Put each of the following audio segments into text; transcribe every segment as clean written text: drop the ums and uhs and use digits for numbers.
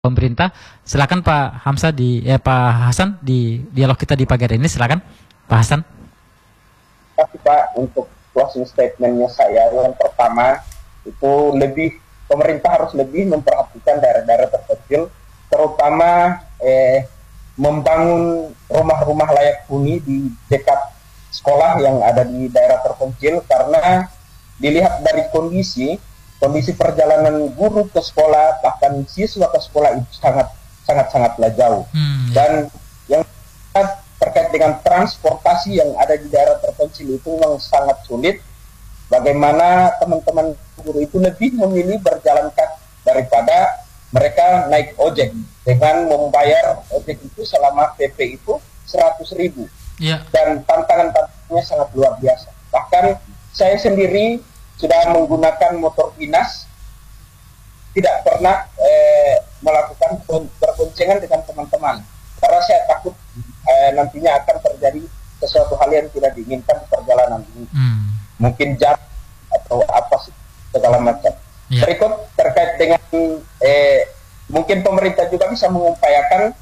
pemerintah. Silakan Pak Hamzah Pak Hasan di dialog kita di pagi hari ini. Silakan Pak Hasan. Terima kasih Pak untuk closing statementnya saya. Yang pertama itu pemerintah harus lebih memperhatikan daerah-daerah terpencil, terutama membangun rumah-rumah layak huni di dekat sekolah yang ada di daerah terpencil, karena dilihat dari kondisi perjalanan guru ke sekolah, bahkan siswa ke sekolah itu sangatlah jauh. Dan yang terkait dengan transportasi yang ada di daerah terpencil itu memang sangat sulit. Bagaimana teman-teman guru itu lebih memilih berjalan kaki daripada mereka naik ojek, dengan membayar ojek itu selama PP itu 100.000. Dan tantangannya sangat luar biasa. Bahkan saya sendiri sudah menggunakan motor dinas, tidak pernah melakukan berboncengan dengan teman-teman, karena saya takut nantinya akan terjadi sesuatu hal yang tidak diinginkan di perjalanan ini. Mungkin jam atau apa sih, segala macam. Berikut terkait dengan mungkin pemerintah juga bisa mengupayakan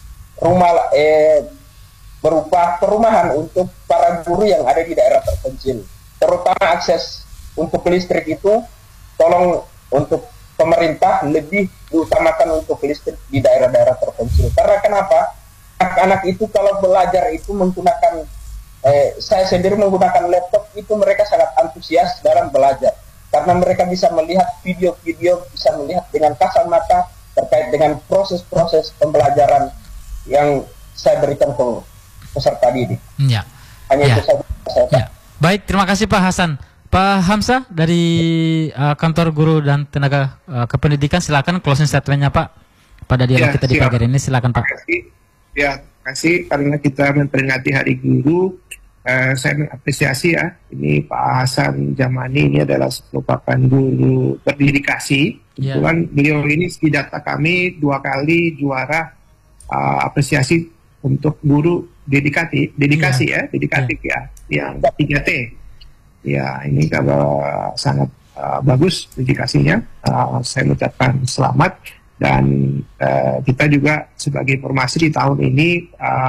berupa perumahan untuk para guru yang ada di daerah terpencil, terutama akses untuk listrik itu. Tolong untuk pemerintah lebih diutamakan untuk listrik di daerah-daerah terpencil. Karena kenapa? Anak-anak itu kalau belajar itu menggunakan saya sendiri menggunakan laptop itu, mereka sangat antusias dalam belajar, karena mereka bisa melihat video-video, bisa melihat dengan kasat mata terkait dengan proses-proses pembelajaran yang saya berikan ke peserta didik. Hanya itu saja. Baik, terima kasih Pak Hasan. Pak Hamzah dari kantor guru dan tenaga kependidikan, silakan closing statementnya Pak pada dialog kita di pagi hari ini. Silakan Pak. Terima kasih karena kita memperingati Hari Guru. Saya mengapresiasi ya, ini Pak Hasan Jamani ini adalah merupakan guru berdedikasi. Kebetulan beliau ini di data kami 2 kali juara apresiasi untuk guru dedikatif ya, yang 3T. Ya, ini kalau sangat bagus dedikasinya. Saya mengucapkan selamat, dan kita juga sebagai informasi di tahun ini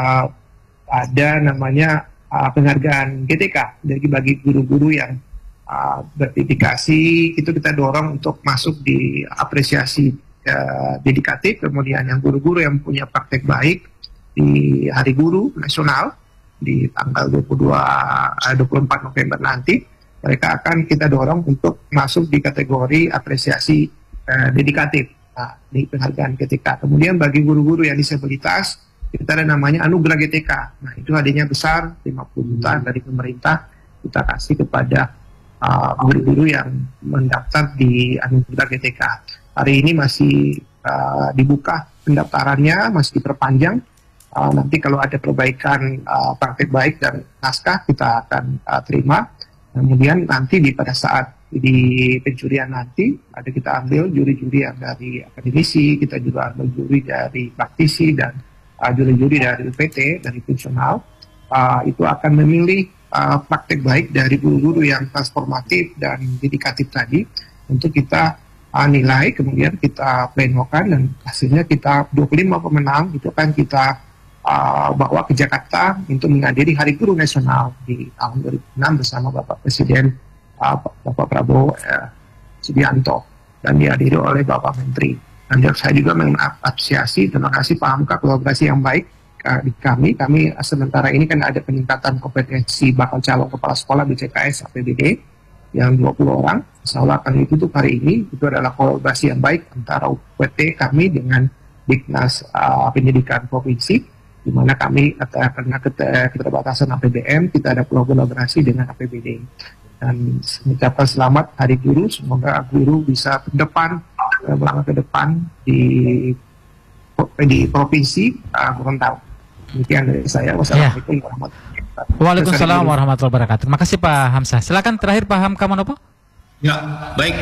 ada namanya penghargaan GTK bagi guru-guru yang berdedikasi. Itu kita dorong untuk masuk di apresiasi dedikatif. Kemudian yang guru-guru yang punya praktek baik di Hari Guru Nasional di tanggal 24 November nanti, mereka akan kita dorong untuk masuk di kategori apresiasi dedikatif di penghargaan GTK. Kemudian bagi guru-guru yang disabilitas, kita ada namanya Anugerah GTK. Nah, itu hadiahnya besar, 50 juta dari pemerintah kita kasih kepada guru-guru yang mendaftar di Anugerah GTK. Hari ini masih dibuka pendaftarannya, masih diperpanjang. Nanti kalau ada perbaikan praktek baik dan naskah, kita akan terima. Kemudian nanti pada saat di pencurian nanti kita ambil juri-juri yang dari akademisi, kita juga ambil juri dari praktisi dan juri-juri dari UPT, dari fungsional. Itu akan memilih praktek baik dari guru-guru yang transformatif dan dedikatif tadi untuk kita nilai, kemudian kita plenokan, dan hasilnya kita 25 pemenang itu kan kita bawa ke Jakarta untuk menghadiri Hari Guru Nasional di tahun 2006 bersama Bapak Presiden Bapak Prabowo Subianto, dan dihadiri oleh Bapak Menteri. Dan saya juga mengapresiasi, terima kasih Pak Hamka, kolaborasi yang baik di kami. Sementara ini kan ada peningkatan kompetensi bakal calon kepala sekolah BCKS APBD yang 20 orang. Insya Allah akan ditutup hari ini. Itu adalah kolaborasi yang baik antara UPT kami dengan Dinas Pendidikan Provinsi, di mana kami karena keterbatasan APBN, kita ada kolaborasi dengan APBD. Dan mengucapkan selamat Hari Guru, semoga guru bisa melangkah ke depan di provinsi Gorontalo. Demikian dari saya. Wassalamualaikum warahmatullahi wabarakatuh. Waalaikumsalam warahmatullahi wabarakatuh. Terima kasih Pak Hamzah. Silakan terakhir Pak Hamka Manopo. Ya, baik.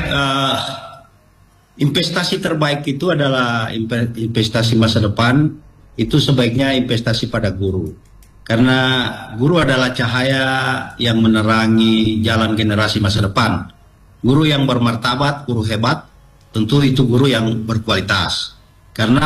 Investasi terbaik itu adalah investasi masa depan. Itu sebaiknya investasi pada guru. Karena guru adalah cahaya yang menerangi jalan generasi masa depan. Guru yang bermartabat, guru hebat, tentu itu guru yang berkualitas. Karena